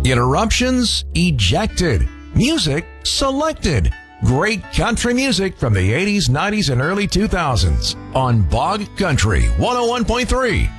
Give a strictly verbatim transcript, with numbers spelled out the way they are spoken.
Interruptions ejected. Music selected. Great country music from the eighties, nineties, and early two thousands on Bog Country one oh one point three.